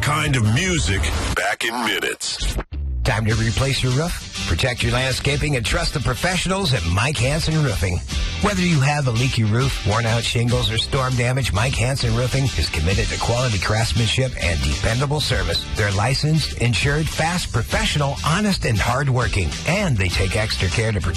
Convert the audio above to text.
kind of music back in minutes. Time to replace your roof? Protect your landscaping and trust the professionals at Mike Hansen Roofing. Whether you have a leaky roof, worn-out shingles, or storm damage, Mike Hansen Roofing is committed to quality craftsmanship and dependable service. They're licensed, insured, fast, professional, honest, and hardworking. And they take extra care to protect